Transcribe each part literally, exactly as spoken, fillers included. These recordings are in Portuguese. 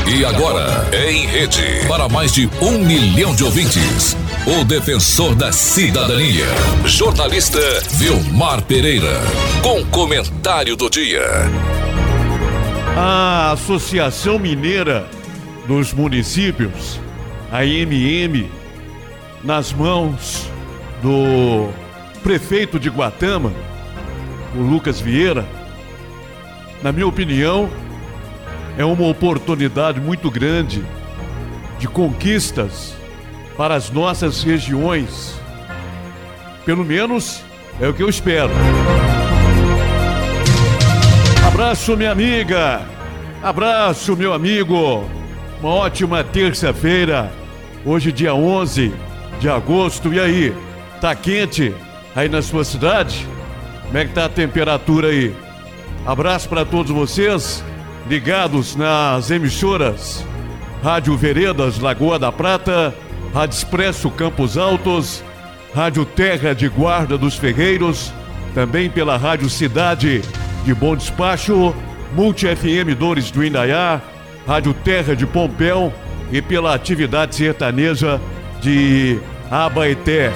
E agora, em rede, para mais de um milhão de ouvintes, o defensor da cidadania, jornalista Vilmar Pereira, com comentário do dia. A Associação Mineira dos Municípios, a M M, nas mãos do prefeito de Guatama, o Lucas Vieira, na minha opinião, é uma oportunidade muito grande de conquistas para as nossas regiões. Pelo menos é o que eu espero. Abraço, minha amiga. Abraço, meu amigo. Uma ótima terça-feira. Hoje, dia onze de agosto. E aí? Tá quente aí na sua cidade? Como é que tá a temperatura aí? Abraço para todos vocês ligados nas emissoras Rádio Veredas, Lagoa da Prata, Rádio Expresso Campos Altos, Rádio Terra de Guarda dos Ferreiros, também pela Rádio Cidade de Bom Despacho, Multi F M Dores do Indaiá, Rádio Terra de Pompéu e pela atividade sertaneja de Abaeté.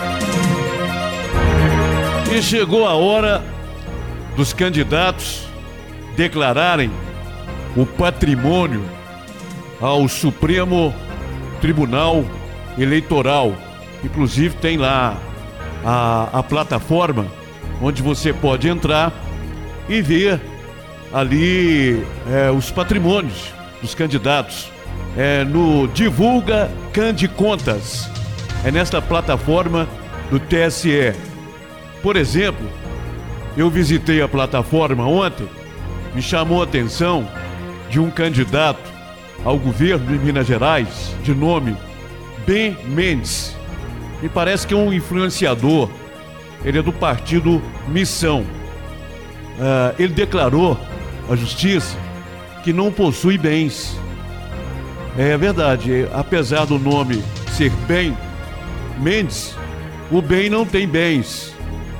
E chegou a hora dos candidatos declararem o patrimônio ao Supremo Tribunal Eleitoral. Inclusive tem lá a, a plataforma onde você pode entrar e ver ali é, os patrimônios dos candidatos. É no Divulga Cande Contas. É nesta plataforma do T S E. Por exemplo, eu visitei a plataforma ontem, me chamou a atenção de um candidato ao governo de Minas Gerais, de nome Ben Mendes. Me parece que é um influenciador. Ele é do partido Missão. Uh, ele declarou à justiça que não possui bens. É verdade, apesar do nome ser Ben Mendes, o Ben não tem bens.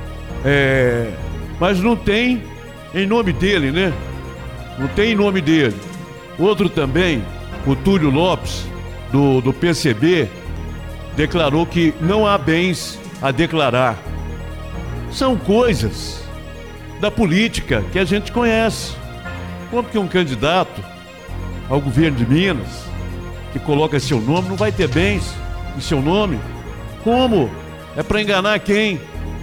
É, mas não tem em nome dele, né? Não tem em nome dele. Outro também, o Túlio Lopes, do, do P C B, declarou que não há bens a declarar. São coisas da política que a gente conhece. Como que um candidato ao governo de Minas, que coloca seu nome, não vai ter bens em seu nome? Como? É para enganar quem?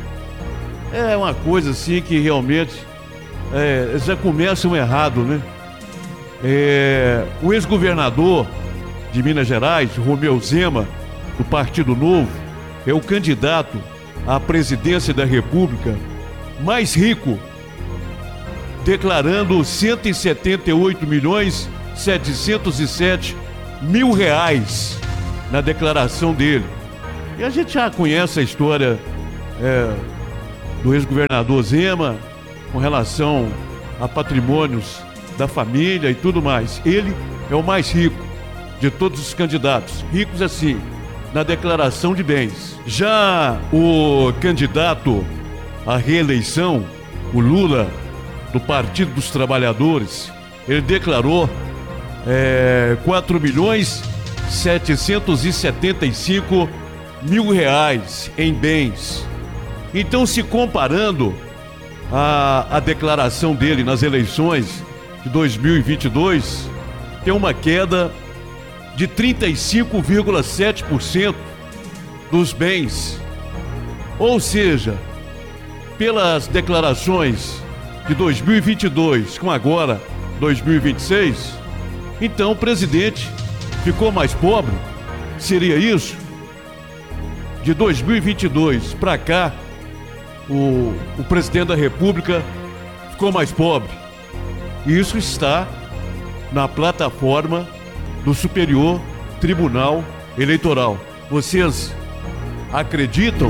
É uma coisa assim que realmente é, já começam errado, né? É, o ex-governador de Minas Gerais, Romeu Zema, do Partido Novo, é o candidato à presidência da República mais rico, declarando cento e setenta e oito milhões setecentos e sete mil reais na declaração dele. E a gente já conhece a história é, do ex-governador Zema com relação a patrimônios da família e tudo mais. Ele é o mais rico de todos os candidatos, ricos assim, na declaração de bens. Já o candidato à reeleição, o Lula, do Partido dos Trabalhadores, ele declarou é, quatro milhões setecentos e setenta e cinco mil reais em bens. Então, se comparando a, a declaração dele nas eleições de dois mil e vinte e dois, tem uma queda de trinta e cinco vírgula sete por cento dos bens. Ou seja, pelas declarações de dois mil e vinte e dois com agora dois mil e vinte e seis, então o presidente ficou mais pobre? Seria isso? De dois mil e vinte e dois para cá, o, o presidente da República ficou mais pobre. Isso está na plataforma do Superior Tribunal Eleitoral. Vocês acreditam?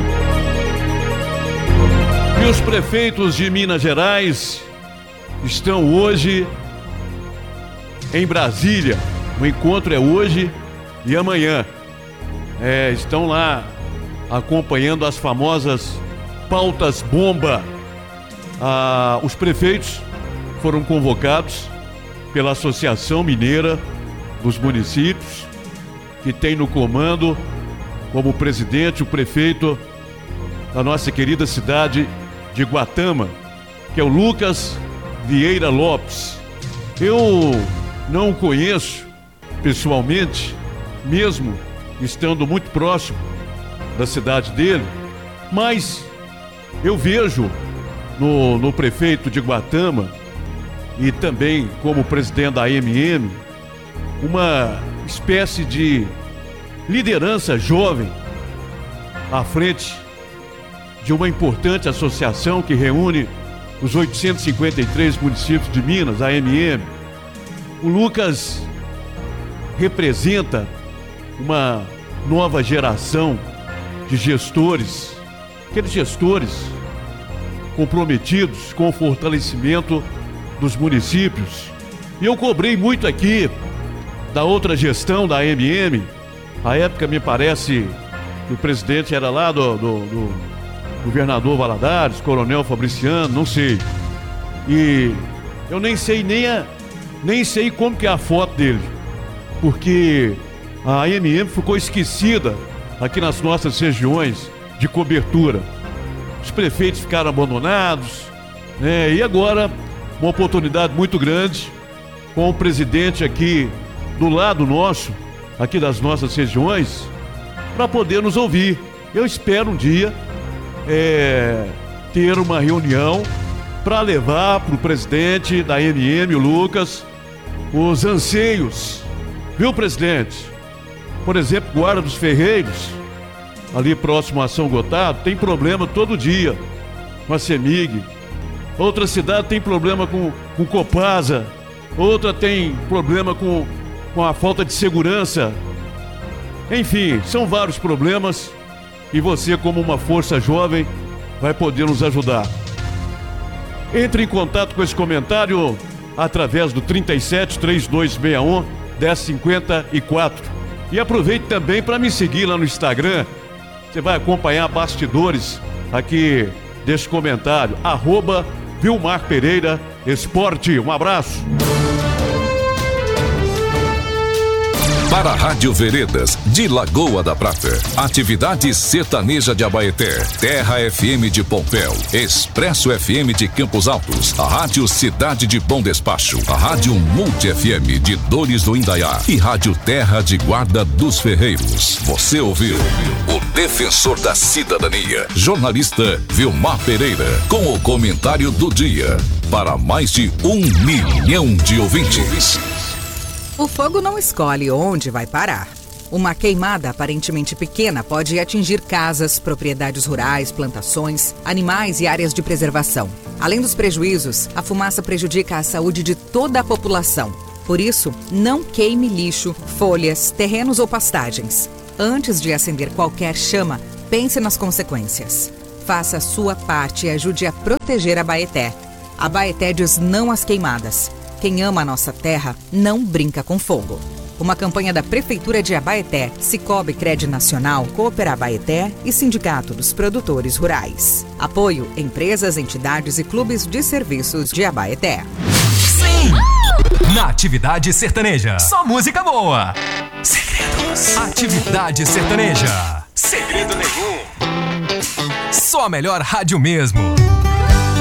E os prefeitos de Minas Gerais estão hoje em Brasília. O encontro é hoje e amanhã. É, estão lá acompanhando as famosas pautas bomba. Ah, os prefeitos foram convocados pela Associação Mineira dos municípios, que tem no comando, como presidente, o prefeito da nossa querida cidade de Guatama, que é o Lucas Vieira Lopes. Eu não o conheço pessoalmente, mesmo estando muito próximo da cidade dele, mas eu vejo no, no prefeito de Guatama e também como presidente da A M M uma espécie de liderança jovem à frente de uma importante associação que reúne os oitocentos e cinquenta e três municípios de Minas, a A M M. O Lucas representa uma nova geração de gestores, aqueles gestores comprometidos com o fortalecimento dos municípios. E eu cobrei muito aqui da outra gestão da A M M. À época, me parece que o presidente era lá do, do, do governador Valadares, Coronel Fabriciano, não sei. E eu nem sei nem, a, nem sei como que é a foto dele, porque a A M M ficou esquecida aqui nas nossas regiões de cobertura. Os prefeitos ficaram abandonados, né? E agora uma oportunidade muito grande com o presidente aqui do lado nosso, aqui das nossas regiões, para poder nos ouvir. Eu espero um dia é, ter uma reunião para levar para o presidente da A M M, o Lucas, os anseios, viu, presidente? Por exemplo, Guarda dos Ferreiros, ali próximo a São Gotardo, tem problema todo dia com a CEMIG. Outra cidade tem problema com, com Copasa, outra tem problema com, com a falta de segurança. Enfim, são vários problemas e você, como uma força jovem, vai poder nos ajudar. Entre em contato com esse comentário através do trinta e sete, trinta e dois sessenta e um, dez cinquenta e quatro. E aproveite também para me seguir lá no Instagram. Você vai acompanhar bastidores aqui desse comentário. Arroba Vilmar Pereira Esporte. Um abraço. Para a Rádio Veredas de Lagoa da Prata, Atividade Sertaneja de Abaeté, Terra F M de Pompéu, Expresso F M de Campos Altos, a Rádio Cidade de Bom Despacho, a Rádio Multi F M de Dores do Indaiá e Rádio Terra de Guarda dos Ferreiros. Você ouviu o Defensor da Cidadania, jornalista Vilmar Pereira, com o comentário do dia, para mais de um milhão de ouvintes. O fogo não escolhe onde vai parar. Uma queimada aparentemente pequena pode atingir casas, propriedades rurais, plantações, animais e áreas de preservação. Além dos prejuízos, a fumaça prejudica a saúde de toda a população. Por isso, não queime lixo, folhas, terrenos ou pastagens. Antes de acender qualquer chama, pense nas consequências. Faça a sua parte e ajude a proteger a Abaeté. A Abaeté diz não às queimadas. Quem ama a nossa terra não brinca com fogo. Uma campanha da Prefeitura de Abaeté, Cicobi Cred Nacional, Coopera Abaeté e Sindicato dos Produtores Rurais. Apoio empresas, entidades e clubes de serviços de Abaeté. Sim! Na Atividade Sertaneja, só música boa. Segredos. Atividade Sertaneja. Segredo nenhum. Só a melhor rádio mesmo.